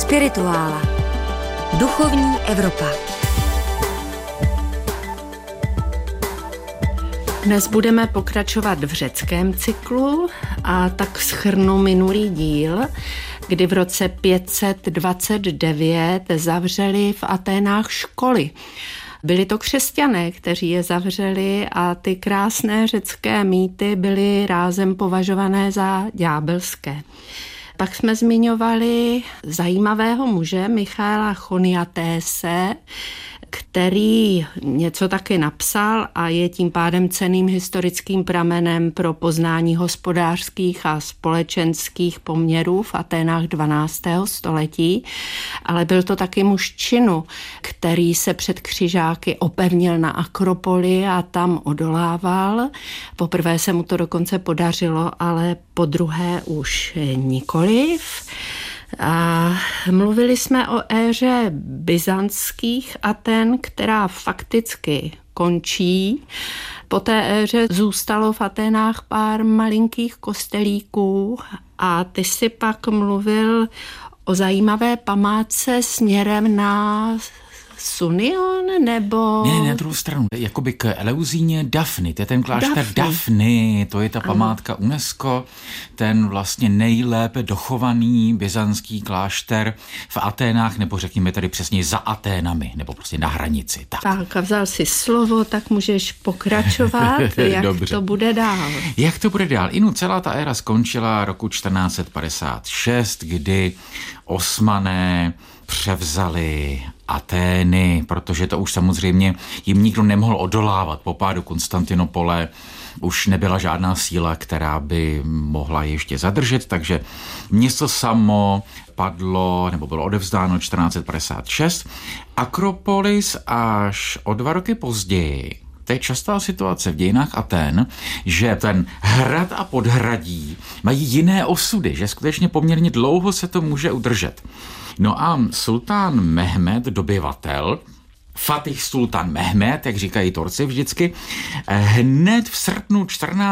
Spirituála. Duchovní Evropa. Dnes budeme pokračovat v řeckém cyklu a tak shrnu minulý díl, kdy v roce 529 zavřeli v Aténách školy. Byli to křesťané, kteří je zavřeli a ty krásné řecké mýty byly rázem považované za ďábelské. Pak jsme zmiňovali zajímavého muže Michaela Choniatése, který něco taky napsal a je tím pádem cenným historickým pramenem pro poznání hospodářských a společenských poměrů v Aténách 12. století, ale byl to taky muž činu, který se před křižáky opevnil na Akropoli a tam odolával. Poprvé se mu to dokonce podařilo, ale po druhé už nikoliv. A mluvili jsme o éře byzantských Aten, která fakticky končí. Po té éře zůstalo v Aténách pár malinkých kostelíků a ty si pak mluvil o zajímavé památce směrem na Sunion, nebo... Ne, na druhou stranu, jakoby k Eleusíně Dafny, to je ten klášter Dafny, to je ta památka UNESCO, ten vlastně nejlépe dochovaný byzantský klášter v Aténách, nebo řekněme tady přesně za Aténami, nebo prostě na hranici. Tak a vzal si slovo, tak můžeš pokračovat, jak Dobře. To bude dál. Jak to bude dál? Celá ta éra skončila roku 1456, kdy Osmané převzali Atény, protože to už samozřejmě jim nikdo nemohl odolávat. Po pádu Konstantinopole už nebyla žádná síla, která by mohla ještě zadržet, takže město samo padlo, nebo bylo odevzdáno 1456. Akropolis až o 2 roky později. To je častá situace v dějinách Atén, že ten hrad a podhradí mají jiné osudy, že skutečně poměrně dlouho se to může udržet. No a sultán Mehmed, dobyvatel, Fatih sultán Mehmed, jak říkají Turci vždycky, hned v srpnu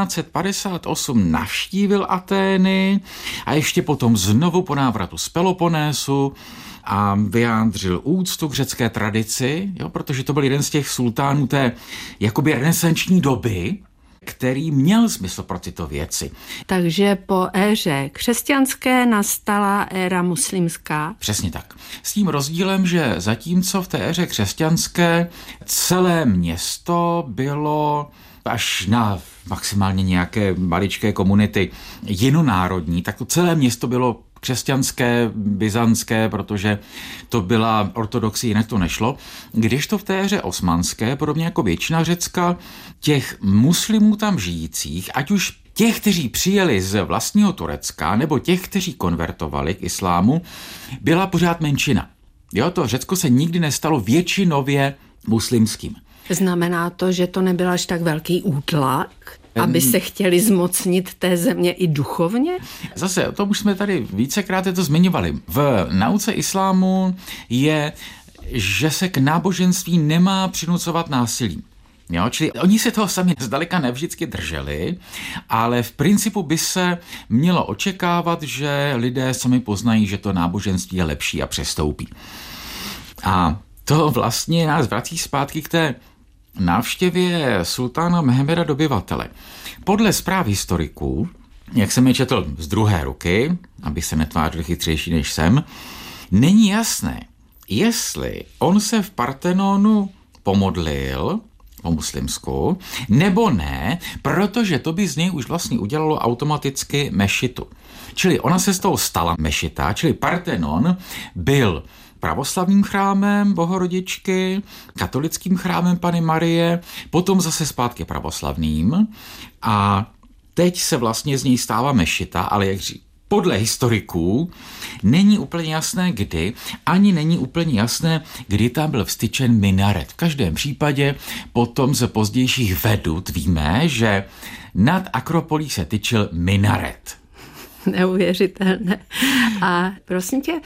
1458 navštívil Atény a ještě potom znovu po návratu z Peloponésu a vyjádřil úctu k řecké tradici, protože to byl jeden z těch sultánů té jakoby renesanční doby, který měl smysl pro tyto věci. Takže po éře křesťanské nastala éra muslimská. Přesně tak. S tím rozdílem, že zatímco v té éře křesťanské celé město bylo až na maximálně nějaké maličké komunity jinonárodní, tak to celé město bylo křesťanské, byzantské, protože to byla ortodoxie, jinak to nešlo. Když to v té éře osmanské, podobně jako většina Řecka, těch muslimů tam žijících, ať už těch, kteří přijeli z vlastního Turecka, nebo těch, kteří konvertovali k islámu, byla pořád menšina. To Řecko se nikdy nestalo většinově muslimským. Znamená to, že to nebyl až tak velký útlak, aby se chtěli zmocnit té země i duchovně? Zase, to už jsme tady vícekrát to zmiňovali. V nauce islámu je, že se k náboženství nemá přinucovat násilím. Čili oni se toho sami zdaleka nevždycky drželi, ale v principu by se mělo očekávat, že lidé sami poznají, že to náboženství je lepší a přestoupí. A to vlastně nás vrací zpátky k té návštěvě sultána Mehmeda dobyvatele. Podle zpráv historiků, jak jsem je četl z druhé ruky, abych se netvářil chytřejší než jsem, není jasné, jestli on se v Partenonu pomodlil po muslimsku, nebo ne, protože to by z něj už vlastně udělalo automaticky mešitu. Čili ona se z toho stala mešita, čili Partenon byl pravoslavným chrámem Bohorodičky, katolickým chrámem Panny Marie, potom zase zpátky pravoslavným a teď se vlastně z něj stává mešita, ale jak podle historiků není úplně jasné kdy, ani není úplně jasné, kdy tam byl vstyčen minaret. V každém případě potom ze pozdějších vedut víme, že nad Akropolí se tyčil minaret. Neuvěřitelné. A prosím tě,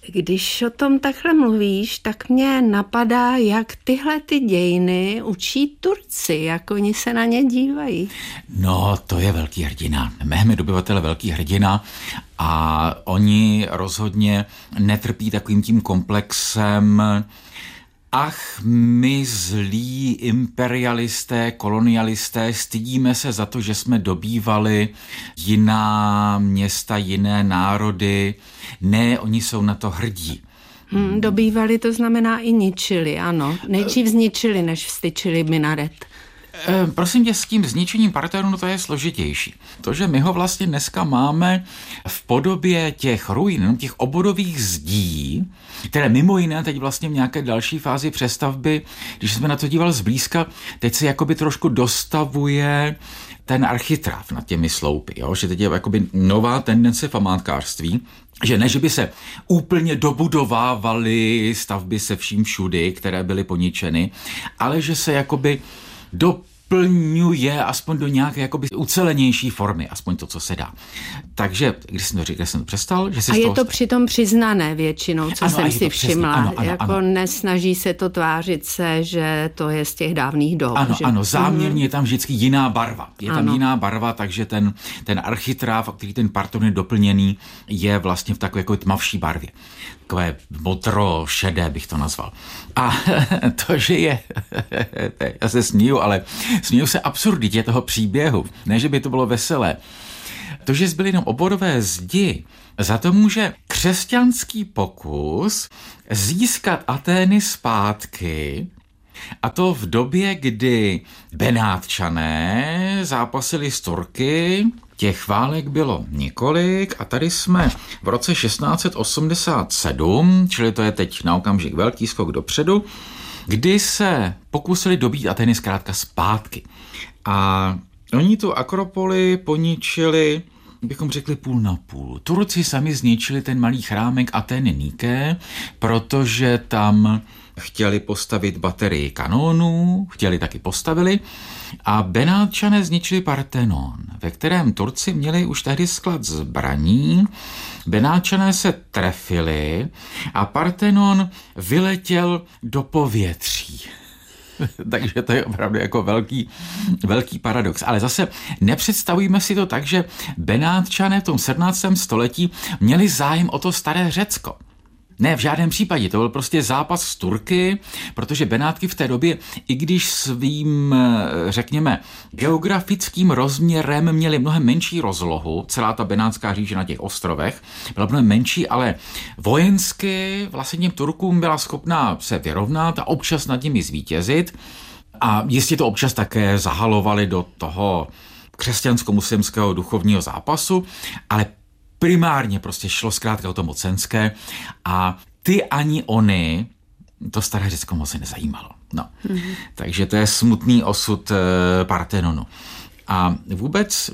Když o tom takhle mluvíš, tak mě napadá, jak tyhle ty dějiny učí Turci, jak oni se na ně dívají. No, to je velký hrdina. Mehmed obyvatel je velký hrdina a oni rozhodně netrpí takovým tím komplexem ach, my zlí imperialisté, kolonialisté, stydíme se za to, že jsme dobývali jiná města, jiné národy. Ne, oni jsou na to hrdí. Dobývali, to znamená i ničili, ano. Nejdřív zničili, než vstyčili minaret. Prosím tě, s tím zničením Partenonu to je složitější. To, že my ho vlastně dneska máme v podobě těch ruin, těch obvodových zdí, které mimo jiné teď vlastně v nějaké další fázi přestavby, když jsme na to díval zblízka, teď se jakoby trošku dostavuje ten architrav nad těmi sloupy, jo? Že teď je jakoby nová tendence v památkářství, že ne, že by se úplně dobudovávaly stavby se vším všudy, které byly poničeny, ale že se jakoby doplňuje aspoň do nějaké jakoby ucelenější formy, aspoň to, co se dá. Takže, když jsem to přestal, že si a je to přitom přiznané většinou, co jsem si všimla. Ano. Nesnaží se to tvářit se, že to je z těch dávných dob. Ano, záměrně je tam vždycky jiná barva. Je tam jiná barva, takže ten architráv, který ten Parthenon je doplněný, je vlastně v takové jako tmavší barvě. Takové modro-šedé bych to nazval. A to, že je, já se smíju, ale smíju se absurditě toho příběhu. Ne, že by to bylo veselé. To, že zbyly jenom obvodové zdi, za to může křesťanský pokus získat Atény zpátky, a to v době, kdy Benátčané zápasili s Turky, těch válek bylo několik a tady jsme v roce 1687, čili to je teď na okamžik velký skok dopředu, kdy se pokusili dobít Atény zkrátka zpátky. A oni tu Akropoli poničili, bychom řekli, půl na půl. Turci sami zničili ten malý chrámek Atény Nike, protože tam chtěli postavit baterii kanónů, taky postavili, a Benátčané zničili Parthenon, ve kterém Turci měli už tehdy sklad zbraní. Benátčané se trefili a Parthenon vyletěl do povětří. Takže to je opravdu jako velký paradox. Ale zase nepředstavujeme si to tak, že Benátčané v tom 17. století měli zájem o to staré Řecko. Ne, v žádném případě. To byl prostě zápas s Turky, protože Benátky v té době, i když svým, řekněme, geografickým rozměrem měly mnohem menší rozlohu, celá ta Benátská říše na těch ostrovech byla mnohem menší, ale vojensky vlastně těm Turkům byla schopná se vyrovnat a občas nad nimi zvítězit. A jistě to občas také zahalovali do toho křesťansko-muslimského duchovního zápasu, ale primárně prostě šlo zkrátka o to mocenské a ty ani oni, to staré Řecko moc se nezajímalo. No. Takže to je smutný osud Parthenonu. A vůbec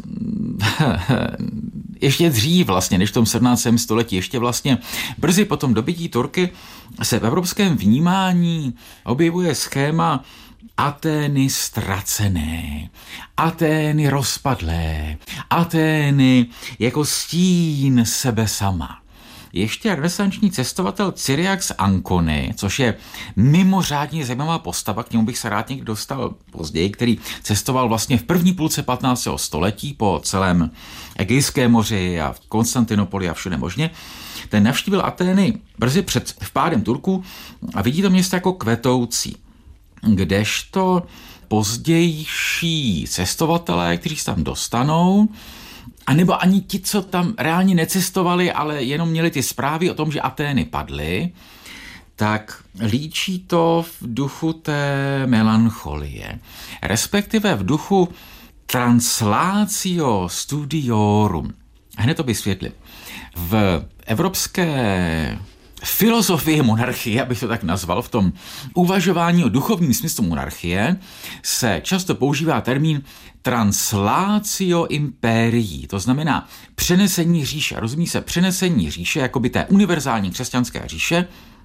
ještě dřív vlastně, než v tom 17. století, ještě vlastně brzy po tom dobytí Turky se v evropském vnímání objevuje schéma Atény ztracené, Atény rozpadlé, Atény jako stín sebe sama. Ještě renesanční cestovatel Cyriax Ancony, což je mimořádně zajímavá postava, k němu bych se rád někdy dostal později, který cestoval vlastně v první půlce 15. století po celém Egejském moři a v Konstantinopoli a všude možně. Ten navštívil Atény brzy před vpádem Turků a vidí to město jako kvetoucí. Kdežto pozdější cestovatelé, kteří se tam dostanou, anebo ani ti, co tam reálně necestovali, ale jenom měli ty zprávy o tom, že Atény padly, tak líčí to v duchu té melancholie, respektive v duchu translatio studiorum. Hned to vysvětlím. V evropské filozofii monarchie, abych to tak nazval, v tom uvažování o duchovním smyslu monarchie se často používá termín translatio imperií, to znamená přenesení říše. Rozumí se přenesení říše, jakoby té univerzální křesťanské říše,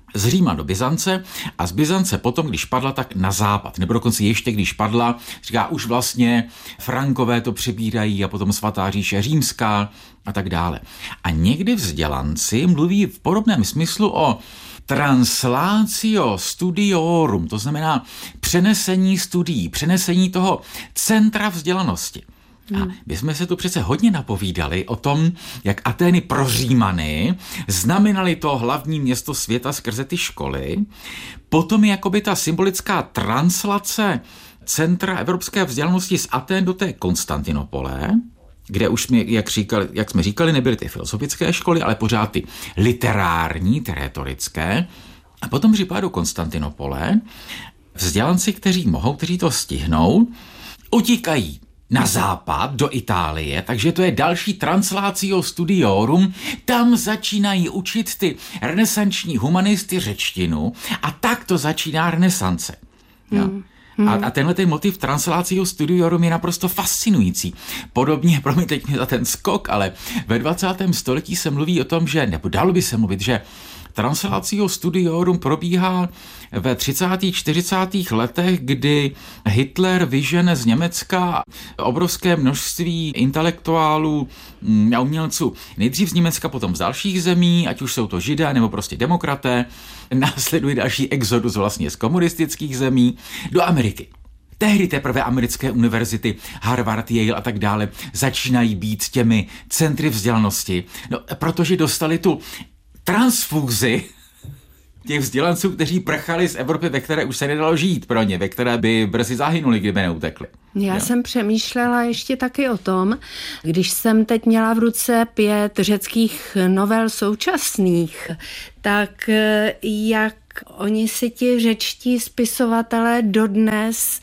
z Říma do Byzance a z Byzance potom, když padla, tak na západ. Nebo dokonce ještě, když padla, říká, už vlastně Frankové to přebírají a potom Svatá říše římská a tak dále. A někdy vzdělanci mluví v podobném smyslu o translatio studiorum, to znamená přenesení studií, přenesení toho centra vzdělanosti. A my jsme se tu přece hodně napovídali o tom, jak Atény pro Římany znamenaly to hlavní město světa skrze ty školy. Potom je jakoby ta symbolická translace centra evropské vzdělanosti z Atén do té Konstantinopole, kde už jsme, jak jsme říkali, nebyly ty filozofické školy, ale pořád ty literární, ty rétorické. A potom případu Konstantinopole vzdělanci, kteří to stihnou, utíkají na západ do Itálie, takže to je další translatio studiorum, tam začínají učit ty renesanční humanisty řečtinu a tak to začíná renesance. A tenhle ten motiv translatio studiorum je naprosto fascinující. Podobně, promiňte mi za ten skok, ale ve 20. století se mluví o tom, že, nebo dalo by se mluvit, že translatio studiorum probíhá ve 30. 40. letech, kdy Hitler vyžene z Německa obrovské množství intelektuálů a umělců. Nejdřív z Německa, potom z dalších zemí, ať už jsou to Židé nebo prostě demokraté. Následuje další exodus vlastně z komunistických zemí do Ameriky. Tehdy teprve americké univerzity, Harvard, Yale a tak dále, začínají být těmi centry vzdělanosti, protože dostali tu transfúzi těch vzdělanců, kteří prchali z Evropy, ve které už se nedalo žít pro ně, ve které by brzy zahynuli, kdyby neutekli. Já jsem přemýšlela ještě taky o tom, když jsem teď měla v ruce 5 řeckých novel současných, tak jak oni si ti řečtí spisovatelé dodnes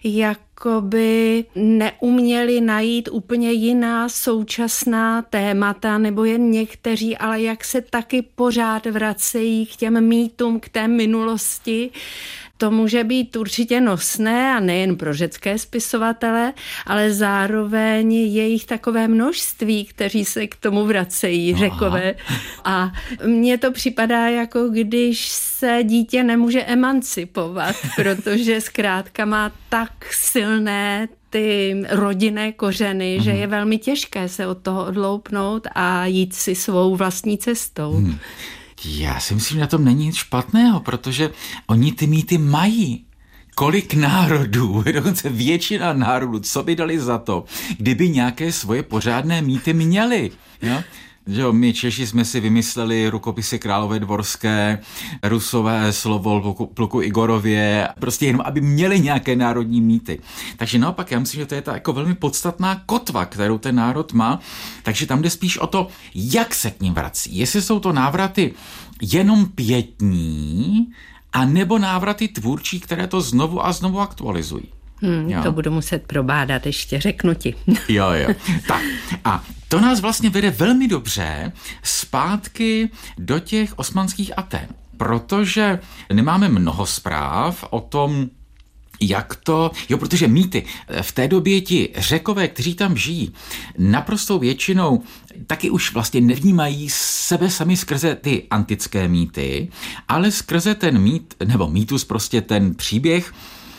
jakoby neuměli najít úplně jiná současná témata, nebo jen někteří, ale jak se taky pořád vracejí k těm mýtům, k té minulosti. To může být určitě nosné a nejen pro řecké spisovatele, ale zároveň je jich takové množství, kteří se k tomu vracejí, Řekové. A mně to připadá, jako když se dítě nemůže emancipovat, protože zkrátka má tak silné ty rodinné kořeny, že je velmi těžké se od toho odloupnout a jít si svou vlastní cestou. Já si myslím, že na tom není nic špatného, protože oni ty mýty mají. Kolik národů, dokonce většina národů, co by dali za to, kdyby nějaké svoje pořádné mýty měli. Jo? Že my Češi jsme si vymysleli rukopisy Králové dvorské, Rusové slovo pluku Igorově, prostě jenom, aby měli nějaké národní mýty. Takže naopak, já myslím, že to je ta jako velmi podstatná kotva, kterou ten národ má, takže tam jde spíš o to, jak se k ním vrací. Jestli jsou to návraty jenom pietní, a nebo návraty tvůrčí, které to znovu a znovu aktualizují. To budu muset probádat, ještě řeknu ti. Jo. Tak a to nás vlastně vede velmi dobře zpátky do těch osmanských Atén, protože nemáme mnoho zpráv o tom, jak to... protože mýty v té době ti Řekové, kteří tam žijí, naprostou většinou taky už vlastně nevnímají sebe sami skrze ty antické mýty, ale skrze ten mýt, nebo mýtus prostě ten příběh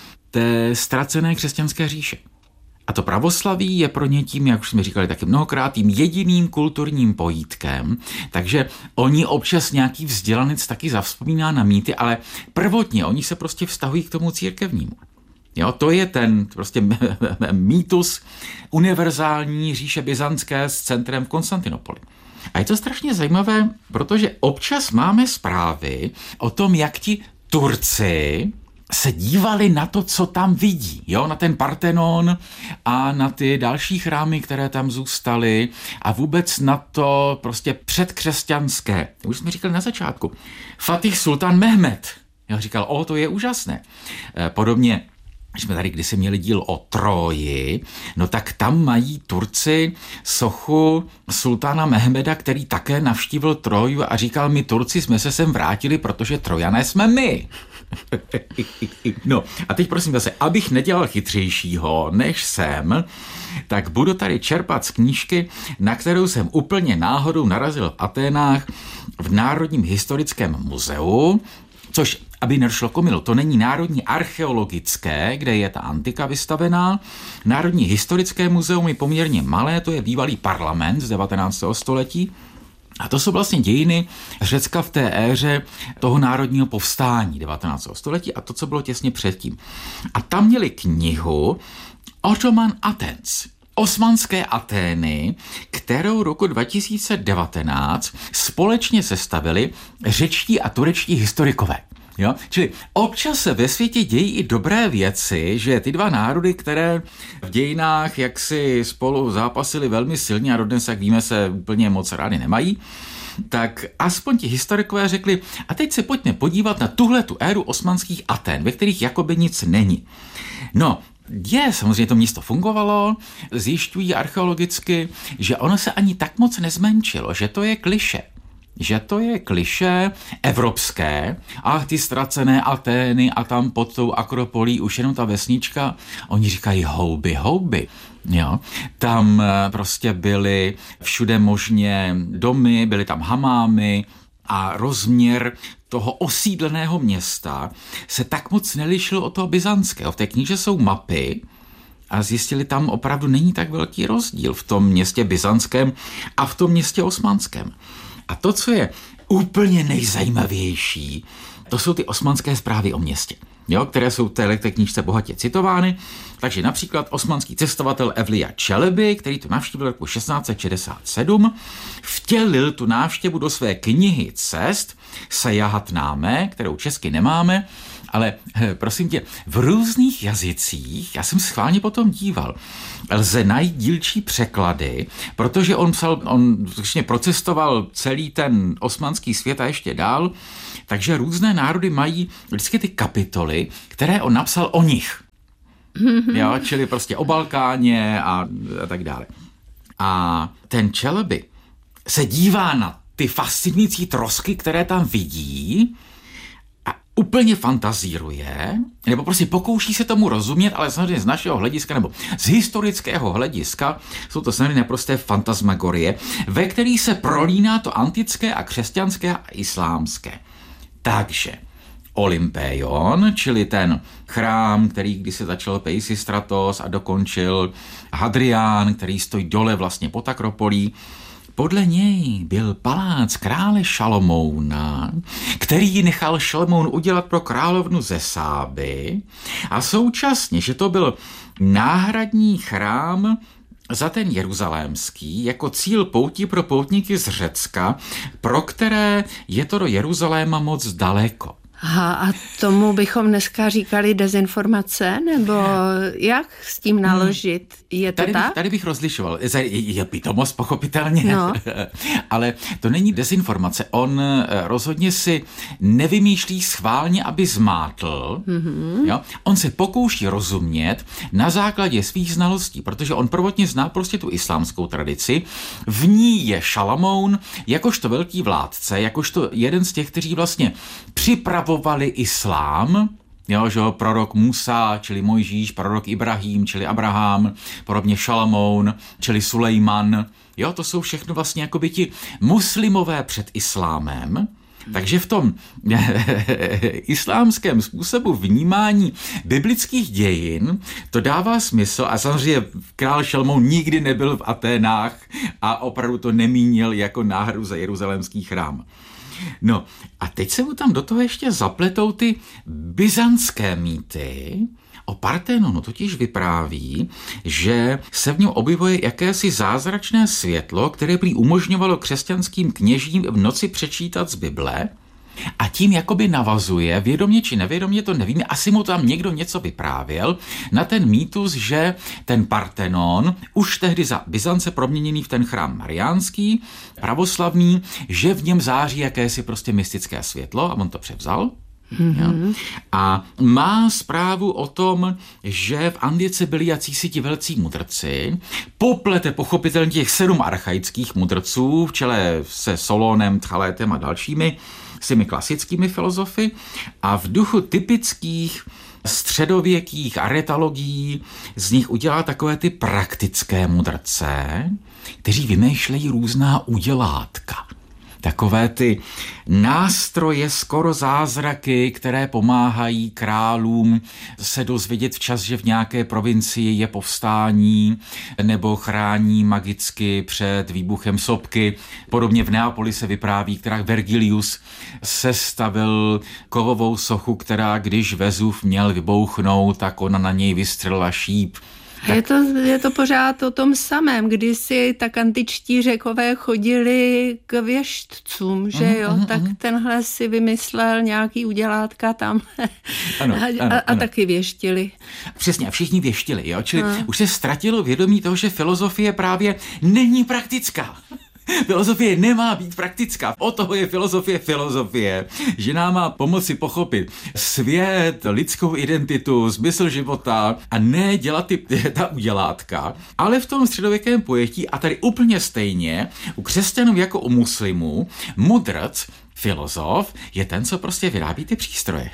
té ztracené křesťanské říše. A to pravoslaví je pro ně tím, jak už jsme říkali taky mnohokrát, tím jediným kulturním pojítkem, takže oni občas nějaký vzdělanec taky zavzpomíná na mýty, ale prvotně oni se prostě vztahují k tomu církevnímu. Jo, to je ten prostě mýtus univerzální říše byzantské s centrem v Konstantinopoli. A je to strašně zajímavé, protože občas máme zprávy o tom, jak ti Turci se dívali na to, co tam vidí, jo, na ten Parthenon a na ty další chrámy, které tam zůstaly a vůbec na to prostě předkřesťanské. Už jsme říkali na začátku. Fatih Sultan Mehmed, já říkal, to je úžasné. Podobně, když jsme tady kdysi měli díl o Troji, no tak tam mají Turci sochu sultána Mehmeda, který také navštívil Troju a říkal, my Turci jsme se sem vrátili, protože Trojané jsme my. No a teď prosím zase, abych nedělal chytřejšího, než jsem, tak budu tady čerpat z knížky, na kterou jsem úplně náhodou narazil v Aténách v v Národním historickém muzeu, což, aby nedošlo k omylu, to není Národní archeologické, kde je ta antika vystavená. Národní historické muzeum je poměrně malé, to je bývalý parlament z 19. století. A to jsou vlastně dějiny Řecka v té éře toho národního povstání 19. století a to, co bylo těsně předtím. A tam měli knihu Ottoman Athens, Osmanské Atény, kterou roku 2019 společně sestavili řečtí a turečtí historikové. Jo? Čili občas se ve světě dějí i dobré věci, že ty dva národy, které v dějinách jaksi spolu zápasily velmi silně a dodnes, jak víme, se úplně moc rádi nemají, tak aspoň ti historikové řekli, a teď se pojďme podívat na tuhletu éru osmanských Aten, ve kterých jakoby nic není. No, samozřejmě to město fungovalo, zjišťují archeologicky, že ono se ani tak moc nezmenšilo, že to je klišé. Že to je klišé evropské, a ty ztracené Atény a tam pod tou Akropolí už jenom ta vesnička, oni říkají houby. Jo. Tam prostě byly všude možně domy, byly tam hamámy a rozměr toho osídleného města se tak moc nelišil od toho byzantského. V té knize jsou mapy a zjistili, tam opravdu není tak velký rozdíl v tom městě byzantském a v tom městě osmanském. A to, co je úplně nejzajímavější, to jsou ty osmanské zprávy o městě, jo, které jsou v té knížce bohatě citovány. Takže například osmanský cestovatel Evliya Čelebi, který tu navštívil roku 1667, vtělil tu návštěvu do své knihy cest Sejahatnáme, kterou česky nemáme, ale prosím tě, v různých jazycích, já jsem schválně potom díval, lze najít dílčí překlady, protože on procestoval celý ten osmanský svět a ještě dál, takže různé národy mají vždycky ty kapitoly, které on napsal o nich. Jo, čili prostě o Balkáně a tak dále. A ten Čelebi se dívá na ty fascinující trosky, které tam vidí, úplně fantazíruje, nebo prostě pokouší se tomu rozumět, ale samozřejmě z našeho hlediska, nebo z historického hlediska, jsou to samozřejmě naprosté fantasmagorie, ve kterých se prolíná to antické a křesťanské a islámské. Takže Olympeion, čili ten chrám, který když se začal Peisistratos a dokončil Hadrián, který stojí dole vlastně pod Akropolí, podle něj byl palác krále Šalomouna, který nechal Šalomoun udělat pro královnu ze Sáby a současně, že to byl náhradní chrám za ten jeruzalémský jako cíl poutí pro poutníky z Řecka, pro které je to do Jeruzaléma moc daleko. Aha, a tomu bychom dneska říkali dezinformace, nebo jak s tím naložit? Je to tak? Tady bych rozlišoval. Je pitomost, pochopitelně. No. Ale to není dezinformace. On rozhodně si nevymýšlí schválně, aby zmátl. Mm-hmm. Jo? On se pokouší rozumět na základě svých znalostí, protože on prvotně zná prostě tu islámskou tradici. V ní je Šalamoun jakožto velký vládce, jakožto jeden z těch, kteří vlastně připravovali islám, jo, že prorok Musa, čili Mojžíš, prorok Ibrahim, čili Abraham, podobně Šalamoun, čili Sulejman. Jo, to jsou všechno vlastně jakoby ti muslimové před islámem. Takže v tom islámském způsobu vnímání biblických dějin to dává smysl a samozřejmě král Šalamoun nikdy nebyl v Aténách a opravdu to nemínil jako náhradu za jeruzalémský chrám. No a teď se mu tam do toho ještě zapletou ty byzantské mýty. O Partenonu totiž vypráví, že se v něm objevuje jakési zázračné světlo, které prý umožňovalo křesťanským kněžím v noci přečítat z Bible a tím jakoby navazuje, vědomě či nevědomě, to nevíme, asi mu tam někdo něco vyprávěl, na ten mýtus, že ten Partenon, už tehdy za Byzance proměněný v ten chrám mariánský, pravoslavný, že v něm září jakési prostě mystické světlo a on to převzal. Mm-hmm. A má zprávu o tom, že v Andice byli jacísi ti velcí mudrci, poplete pochopitelně těch 7 archaických mudrců v čele se Solonem, Tchalétem a dalšími, s těmi klasickými filozofy a v duchu typických středověkých aretalogií z nich udělá takové ty praktické mudrce, kteří vymýšlejí různá udělátka. takové ty nástroje, skoro zázraky, které pomáhají králům se dozvědět včas, že v nějaké provincii je povstání, nebo chrání magicky před výbuchem sopky. Podobně v Neapoli se vypráví, která Vergilius sestavil kovovou sochu, která když Vezuv měl vybouchnout, tak ona na něj vystřelila šíp. Je to pořád o tom samém, kdysi tak antičtí Řekové chodili k věštcům, že jo, tak tenhle si vymyslel nějaký udělátka tam a taky věštili. Přesně, a všichni věštili, jo, čili už se ztratilo vědomí toho, že filozofie právě není praktická. Filozofie nemá být praktická. O toho je filozofie, že nám má pomoci pochopit svět, lidskou identitu, smysl života a ne dělat ta udělátka. Ale v tom středověkém pojetí, a tady úplně stejně, u křesťanů jako u muslimů, mudrc, filozof, je ten, co prostě vyrábí ty přístroje.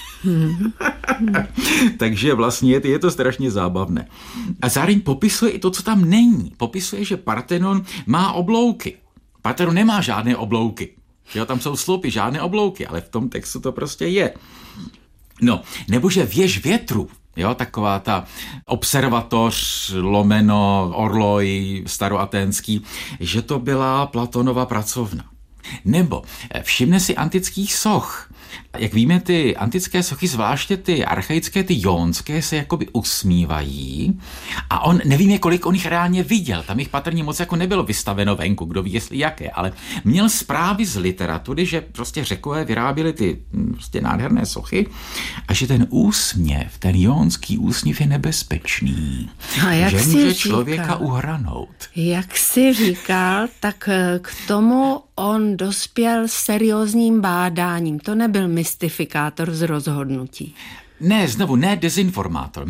Takže vlastně je to strašně zábavné. A zároveň popisuje i to, co tam není. Popisuje, že Parthenon má oblouky. Parthenon nemá žádné oblouky. Jo, tam jsou sloupy, žádné oblouky, ale v tom textu to prostě je. No, nebo že věž větru, jo, taková ta observatoř lomeno orloj staroaténský, že to byla Platonova pracovna. Nebo všimne si antických soch. Jak víme, ty antické sochy, zvláště ty archaické, ty jónské, se jakoby usmívají a on, nevím, kolik on jich reálně viděl, tam jich patrně moc jako nebylo vystaveno venku, kdo ví, jestli jaké, ale měl zprávy z literatury, že prostě Řekové vyráběli ty prostě nádherné sochy a že ten úsměv, ten jónský úsměv je nebezpečný, že může člověka uhranout. Jak jsi říkal, tak k tomu on dospěl seriózním bádáním. To nebyl mystifikátor z rozhodnutí. Ne, znovu, ne dezinformátor.